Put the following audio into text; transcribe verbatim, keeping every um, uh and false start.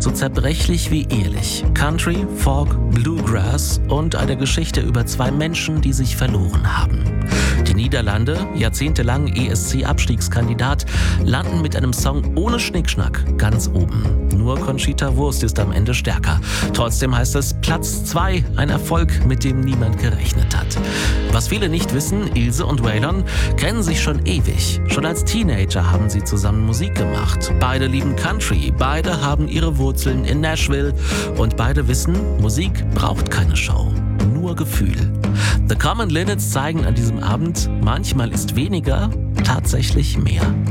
so zerbrechlich wie ehrlich. Country, Folk, Bluegrass und eine Geschichte über zwei Menschen, die sich verloren haben. Die Niederlande, jahrzehntelang E S C-Abstiegskandidat, landen mit einem Song ohne Schnickschnack ganz oben. Nur Conchita Wurst ist am Ende stärker. Trotzdem heißt es Platz zwei, ein Erfolg, mit dem niemand gerechnet hat. Was viele nicht wissen, Ilse und Waylon kennen sich schon ewig. Schon als Teenager haben sie zusammen Musik gemacht. Beide lieben Country, beide haben ihre Wurzeln in Nashville und beide wissen, Musik braucht keine Show, nur Gefühl. The Common Linnets zeigen an diesem Abend, manchmal ist weniger tatsächlich mehr.